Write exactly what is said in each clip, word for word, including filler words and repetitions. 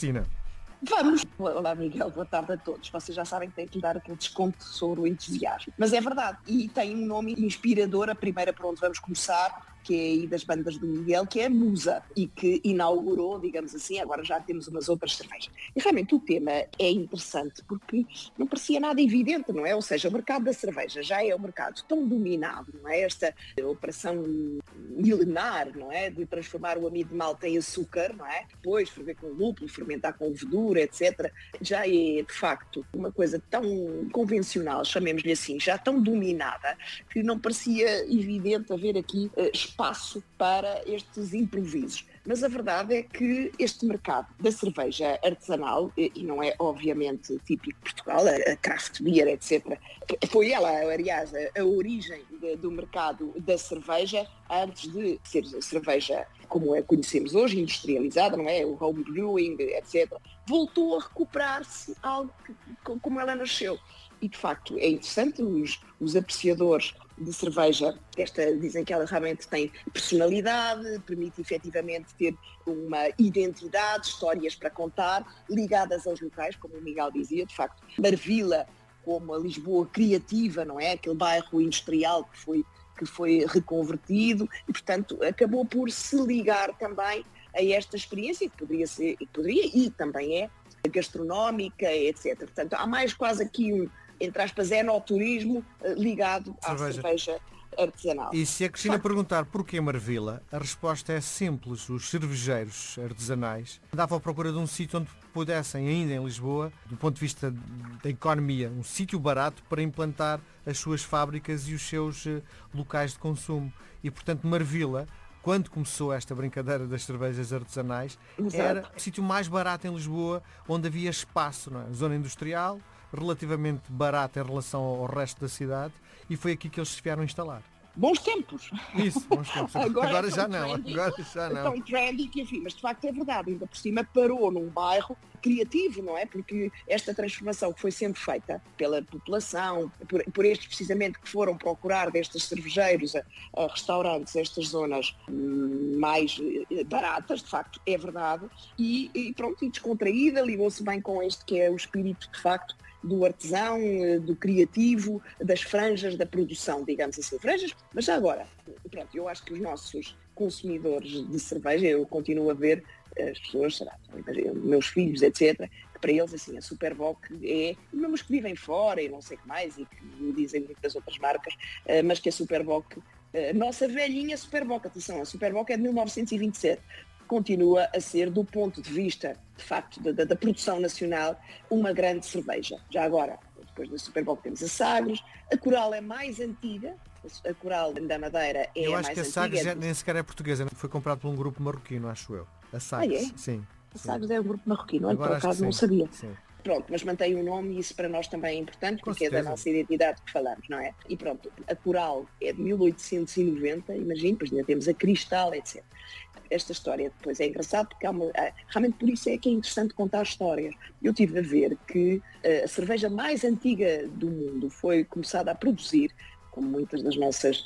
Cristina? Vamos! Olá, Miguel, boa tarde a todos. Vocês já sabem que têm que lhe dar aquele desconto sobre o entusiasmo. Mas é verdade, e tem um nome inspirador, a primeira por onde vamos começar, que é aí das bandas do Miguel, que é a Musa, e que inaugurou, digamos assim, agora já temos umas outras cervejas. E realmente o tema é interessante porque não parecia nada evidente, não é? Ou seja, o mercado da cerveja já é um mercado tão dominado, não é? Esta operação milenar, não é? De transformar o amido de malta em açúcar, não é? Depois ferver com lúpulo, fermentar com levedura, etcétera. Já é, de facto, uma coisa tão convencional, chamemos-lhe assim, já tão dominada, que não parecia evidente haver aqui uh, espaço para estes improvisos. Mas a verdade é que este mercado da cerveja artesanal, e não é obviamente típico de Portugal, a craft beer, etcétera, foi ela, aliás, a origem de, do mercado da cerveja, antes de ser cerveja como a conhecemos hoje, industrializada, não é? O home brewing, etcétera, voltou a recuperar-se algo que, como ela nasceu. E, de facto, é interessante, os, os apreciadores de cerveja, esta, dizem que ela realmente tem personalidade, permite efetivamente ter uma identidade, histórias para contar, ligadas aos locais, como o Miguel dizia, de facto, Marvila, como a Lisboa criativa, não é? Aquele bairro industrial que foi, que foi reconvertido e, portanto, acabou por se ligar também a esta experiência, que poderia ser, e poderia, e também é, gastronómica, etcétera. Portanto, há mais quase aqui um, entre aspas, enoturismo ligado cerveja. à cerveja artesanal. E se a Cristina perguntar porquê Marvila, a resposta é simples. Os cervejeiros artesanais andavam à procura de um sítio onde pudessem, ainda em Lisboa, do ponto de vista da economia, um sítio barato para implantar as suas fábricas e os seus uh, locais de consumo. E, portanto, Marvila, quando começou esta brincadeira das cervejas artesanais, Exato. Era o sítio mais barato em Lisboa, onde havia espaço, não é? Zona industrial, relativamente barato em relação ao resto da cidade, e foi aqui que eles se vieram instalar. Bons tempos. Isso, bons tempos. Agora, agora já não, trendy, agora já não. Tão trendy que, enfim, mas de facto é verdade, ainda por cima parou num bairro criativo, não é? Porque esta transformação que foi sempre feita pela população, por, por estes precisamente que foram procurar destes cervejeiros a, a restaurantes, estas zonas hum, mais baratas, de facto, é verdade, e, e pronto, e descontraída, ligou-se bem com este que é o espírito, de facto, do artesão, do criativo, das franjas da produção, digamos assim, franjas, mas já agora, pronto, eu acho que os nossos consumidores de cerveja, eu continuo a ver as pessoas, será, meus filhos, etcétera, que para eles, assim, a Superboc é, mesmo os que vivem fora e não sei o que mais, e que dizem muitas outras marcas, mas que a Superboc, a nossa velhinha Superboc, atenção, a Superboc é de mil novecentos e vinte e sete, continua a ser, do ponto de vista, de facto, da, da, da produção nacional, uma grande cerveja. Já agora, depois da Superboc temos a Sagres, a Coral é mais antiga, a Coral da Madeira é eu a mais antiga. Eu acho que a Sagres é, nem sequer é portuguesa, foi comprado por um grupo marroquino, acho eu. A Sagres, ah, é? sim. A Sagres é um grupo marroquino, olha, por acaso sim, não sabia. Sim. Pronto, mas mantém o nome e isso para nós também é importante, Com porque certeza. É da nossa identidade que falamos, não é? E pronto, a Coral é de mil oitocentos e noventa, imagino, pois ainda temos a Cristal, etcétera. Esta história depois é engraçada porque há uma, realmente por isso é que é interessante contar histórias. Eu tive a ver que a cerveja mais antiga do mundo foi começada a produzir, como muitas das nossas,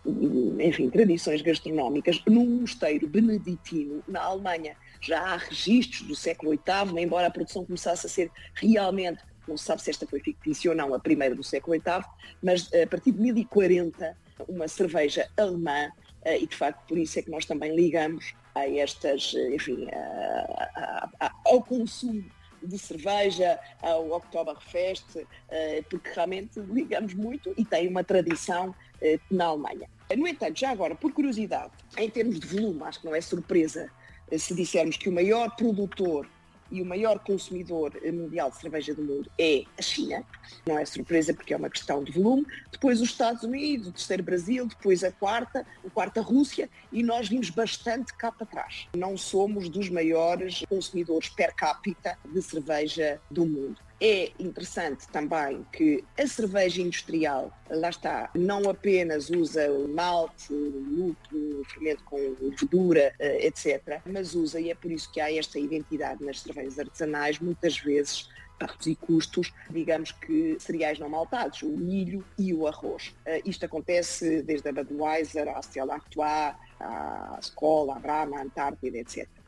enfim, tradições gastronómicas, num mosteiro beneditino na Alemanha. Já há registros do século oitavo, embora a produção começasse a ser realmente, não se sabe se esta foi fictícia ou não, a primeira do século oitavo, mas a partir de mil e quarenta, uma cerveja alemã, e de facto por isso é que nós também ligamos a estas, enfim, a, a, a, ao consumo de cerveja, ao Oktoberfest, porque realmente ligamos muito e tem uma tradição na Alemanha. No entanto, já agora, por curiosidade, em termos de volume, acho que não é surpresa se dissermos que o maior produtor e o maior consumidor mundial de cerveja do mundo é a China. Não é surpresa porque é uma questão de volume. Depois os Estados Unidos, o terceiro Brasil, depois a quarta, o quarto a Rússia, e nós vimos bastante cá para trás. Não somos dos maiores consumidores per capita de cerveja do mundo. É interessante também que a cerveja industrial, lá está, não apenas usa o malte, o lúpulo, o fermento com levedura, etcétera, mas usa, e é por isso que há esta identidade nas cervejas artesanais, muitas vezes, para reduzir custos, digamos que cereais não maltados, o milho e o arroz. Uh, isto acontece desde a Budweiser, à Stella Artois, à Skol, à Brahma, à Antártida, etcétera.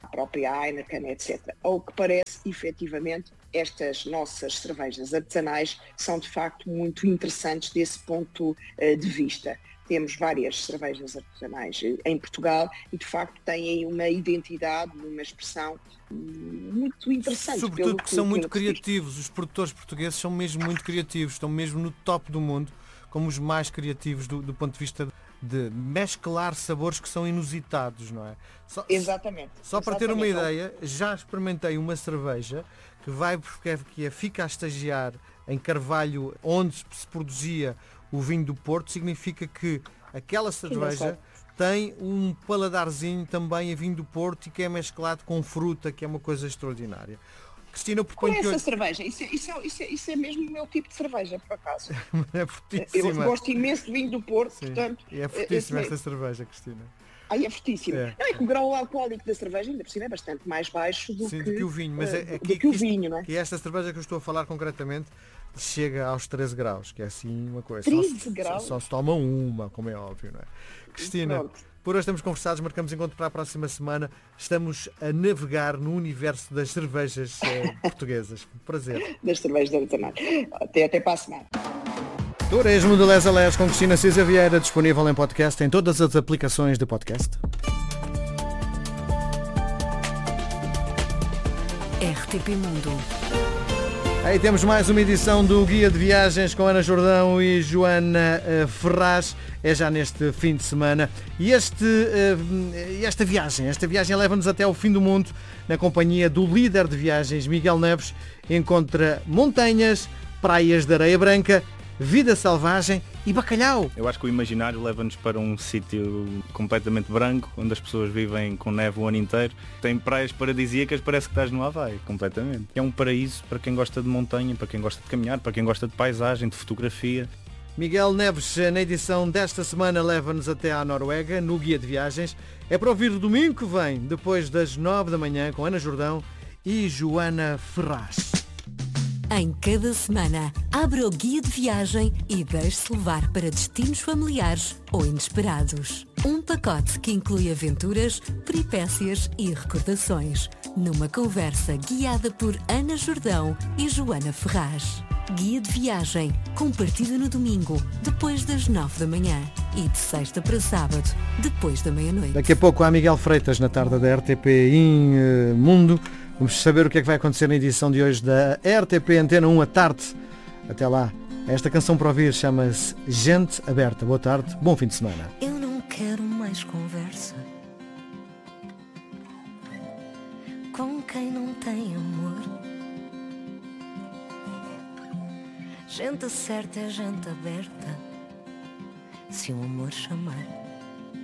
a própria Heineken, etcétera. Ao que parece, efetivamente, estas nossas cervejas artesanais são de facto muito interessantes desse ponto uh, de vista. Temos várias cervejas artesanais em Portugal e, de facto, têm aí uma identidade, uma expressão muito interessante. Sobretudo que são muito que criativos. Os produtores portugueses são mesmo muito criativos, estão mesmo no top do mundo, como os mais criativos do, do ponto de vista de mesclar sabores que são inusitados, não é? Só, exatamente. Só para exatamente. ter uma ideia, já experimentei uma cerveja que vai porque que é, fica a estagiar em Carvalho, onde se produzia o vinho do Porto, significa que aquela cerveja tem um paladarzinho também a vinho do Porto e que é mesclado com fruta, que é uma coisa extraordinária. Cristina, eu proponho Qual é que essa hoje... cerveja? Isso é, isso, é, isso, é, isso é mesmo o meu tipo de cerveja, por acaso. É fortíssima. Eu gosto imenso de vinho do Porto, Sim, portanto... é fortíssima esse... esta cerveja, Cristina. Ai, é fortíssima. É. Não, é que o grau alcoólico da cerveja, ainda por cima, é bastante mais baixo do, Sim, que, do que o vinho. Mas é, uh, aqui, do que o isto, vinho, não é? E esta cerveja que eu estou a falar concretamente chega aos treze graus, que é assim uma coisa. treze só, graus? Só, só se toma uma, como é óbvio, não é? Cristina, Pronto. por hoje estamos conversados, marcamos encontro para a próxima semana. Estamos a navegar no universo das cervejas eh, portuguesas. Prazer. Das cervejas artesanais. Até, até para a semana. Turismo de Les a Les com Cristina Cisa Vieira, disponível em podcast em todas as aplicações de podcast. R T P Mundo. Aí temos mais uma edição do Guia de Viagens com Ana Jordão e Joana uh, Ferraz. É já neste fim de semana. E este, uh, esta viagem, esta viagem leva-nos até ao fim do mundo na companhia do líder de viagens, Miguel Neves. Encontra montanhas, praias de areia branca, vida selvagem e bacalhau. Eu acho que o imaginário leva-nos para um sítio completamente branco, onde as pessoas vivem com neve o ano inteiro. Tem praias paradisíacas, parece que estás no Havaí, completamente. É um paraíso para quem gosta de montanha, para quem gosta de caminhar, para quem gosta de paisagem, de fotografia. Miguel Neves, na edição desta semana, leva-nos até à Noruega, no Guia de Viagens. É para ouvir domingo que vem, depois das nove da manhã, com Ana Jordão e Joana Ferraz. Em cada semana, abra o Guia de Viagem e deixe-se levar para destinos familiares ou inesperados. Um pacote que inclui aventuras, peripécias e recordações, numa conversa guiada por Ana Jordão e Joana Ferraz. Guia de Viagem, compartida no domingo, depois das nove da manhã e de sexta para sábado, depois da meia-noite. Daqui a pouco há Miguel Freitas na tarde da R T P em uh, Mundo. Vamos saber o que é que vai acontecer na edição de hoje da R T P Antena um à tarde. Até lá. Esta canção para ouvir chama-se Gente Aberta. Boa tarde, bom fim de semana. Eu não quero mais conversa com quem não tem amor. Gente certa é gente aberta, se o amor chamar.